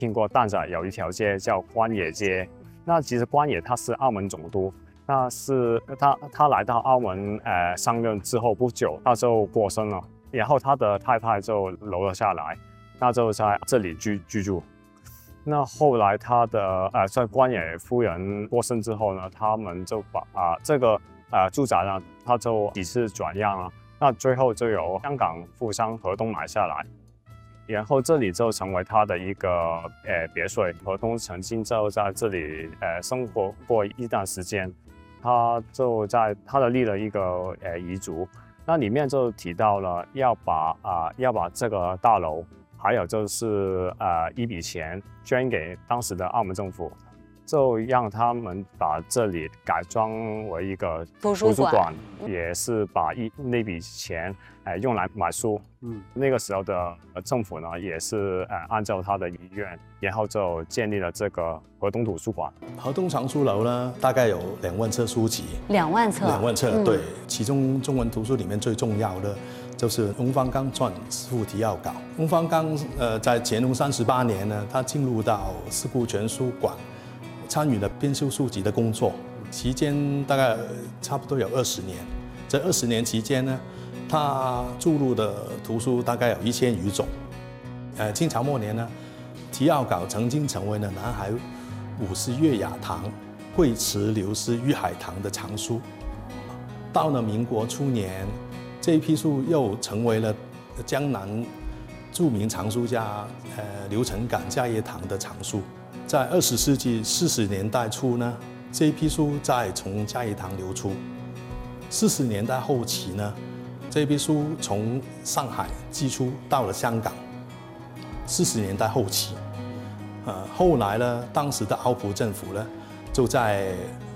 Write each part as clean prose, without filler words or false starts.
听过蛋仔有一条街叫关野街。那其实关野他是澳门总督，那是他来到澳门上任之后不久，他就过身了，然后他的太太就留了下来，那就在这里居住。那后来他的在关野夫人过身之后呢，他们就把这个住宅呢，他就几次转让了，那最后就由香港富商何东买下来。然后这里就成为他的一个别墅，何东曾经就在这里生活过一段时间，他就立了一个遗嘱，那里面就提到了要把这个大楼，还有就是一笔钱捐给当时的澳门政府，就让他们把这里改装为一个图书馆，也是把那笔钱用来买书。那个时候的政府呢，也是按照他的遗愿，然后就建立了这个何东图书馆。 何东藏书楼呢，大概有2万册书籍。 2万册。2 万册，对。其中中文图书里面最重要的就是翁方刚撰师傅提要稿。翁方刚在乾隆38年呢，他进入到四库全书馆，参与了编修书籍的工作，期间大概差不多有20年。这20年期间呢，他注入的图书大概有1000余种。清朝末年呢，提要稿曾经成为了南海五十岳雅堂、惠慈刘氏玉海堂的藏书。到了民国初年，这一批书又成为了江南著名藏书家刘承感家业堂的藏书。在20世纪40年代初呢，这一批书再从嘉业堂流出。40年代后期呢，这批书从上海寄出到了香港。40年代后期，后来呢，当时的澳葡政府呢，就在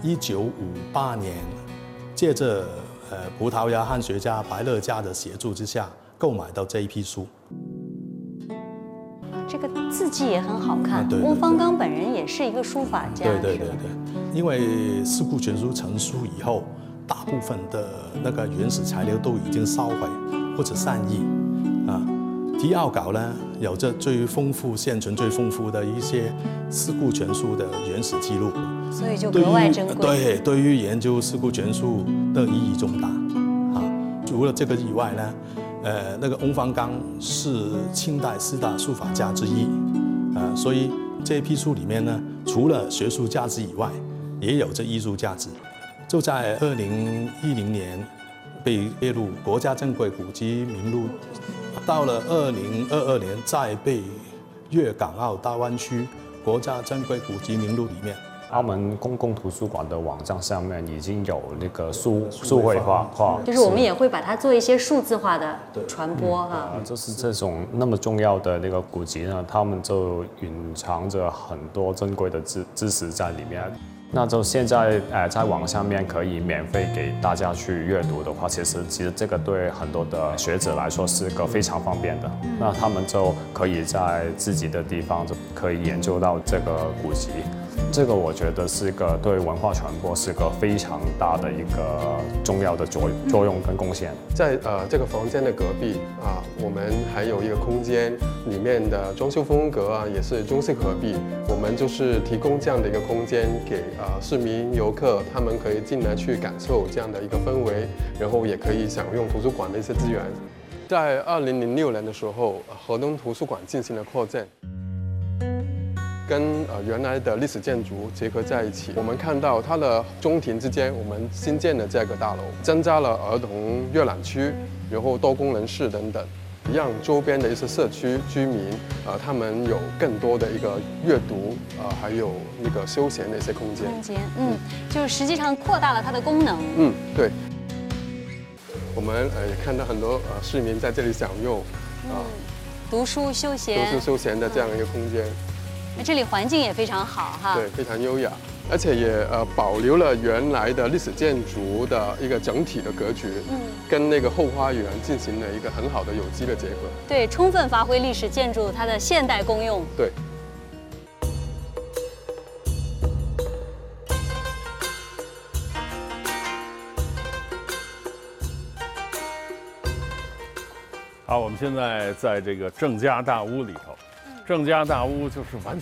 1958年，借着葡萄牙汉学家白乐嘉的协助之下，购买到这一批书。 这个字迹也很好看。翁方刚本人也是一个书法家。 对。因为四库全书成书以后，大部分的那个原始材料都已经烧毁或者散佚提要稿呢，有着现存最丰富的一些四库全书的原始记录， 所以就格外珍贵。 对于研究四库全书的意义重大除了这个以外呢，那个翁方刚是清代4大书法家之一所以这一批书里面呢，除了学术价值以外，也有着艺术价值。就在2010年被列入国家珍贵古迹名录，到了2022年再被粤港澳大湾区国家珍贵古迹名录里面。 澳门公共图书馆的网站上面已经有那个数位化， 就是我们也会把它做一些数字化的传播就是这种那么重要的那个古籍呢，他们就蕴藏着很多珍贵的知识在里面。那就现在在网上面可以免费给大家去阅读的话，其实这个对很多的学者来说是个非常方便的。那他们就可以在自己的地方就可以研究到这个古籍。这个我觉得是个对文化传播是个非常大的一个重要的作用跟贡献。 在这个房间的隔壁我们还有一个空间，里面的装修风格也是中西合璧。我们就是提供这样的一个空间给市民游客，他们可以进来去感受这样的一个氛围，然后也可以享用图书馆的一些资源。在2006年的时候，何东图书馆进行了扩建。跟原来的历史建筑结合在一起，我们看到它的中庭之间，我们新建的这个大楼，增加了儿童阅览区，然后多功能室等等，让周边的一些社区居民他们有更多的一个阅读还有那个休闲的一些空间。 就是实际上扩大了它的功能。 对。我们也看到很多市民在这里享用读书休闲的这样一个空间。 这里环境也非常好对，非常优雅，而且也保留了原来的历史建筑的一个整体的格局，跟那个后花园进行了一个很好的有机的结合。 对，充分发挥历史建筑它的现代功用。 对。 好，我们现在在这个郑家大屋里头。郑家大屋就是完